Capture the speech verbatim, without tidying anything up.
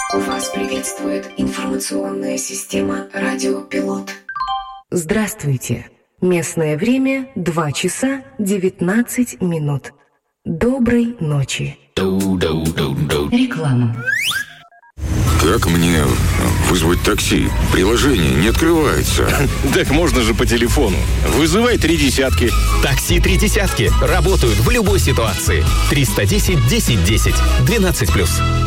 Вас приветствует информационная система «Радиопилот». Здравствуйте. Местное время два часа девятнадцать минут. Доброй ночи. Реклама. Как мне вызвать такси? Приложение не открывается. Так можно же по телефону. Вызывай три десятки. Такси три десятки. Работают в любой ситуации. триста десять десять десять. двенадцать плюс.